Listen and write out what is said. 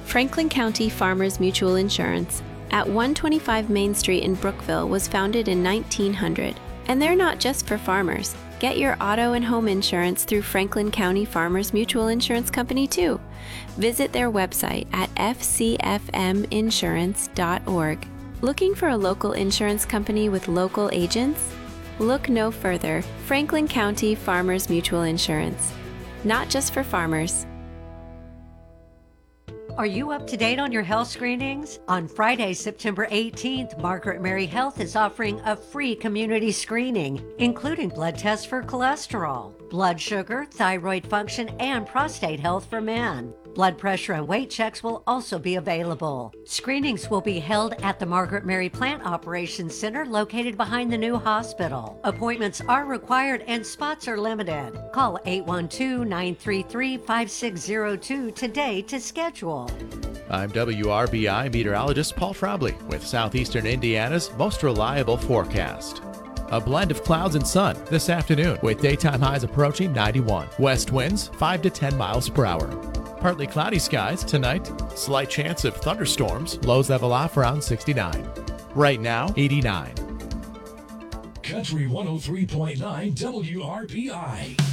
Franklin County Farmers Mutual Insurance at 125 Main Street in Brookville was founded in 1900. And they're not just for farmers. Get your auto and home insurance through Franklin County Farmers Mutual Insurance Company too. Visit their website at fcfminsurance.org. Looking for a local insurance company with local agents? Look no further. Franklin County Farmers Mutual Insurance. Not just for farmers. Are you up to date on your health screenings? On Friday, September 18th, Margaret Mary Health is offering a free community screening, including blood tests for cholesterol, blood sugar, thyroid function, and prostate health for men. Blood pressure and weight checks will also be available. Screenings will be held at the Margaret Mary Plant Operations Center located behind the new hospital. Appointments are required and spots are limited. Call 812-933-5602 today to schedule. I'm WRBI meteorologist Paul Trombley with Southeastern Indiana's most reliable forecast. A blend of clouds and sun this afternoon with daytime highs approaching 91. West winds 5 to 10 miles per hour. Partly cloudy skies tonight. Slight chance of thunderstorms. Lows level off around 69. Right now, 89. Country 103.9 WRPI.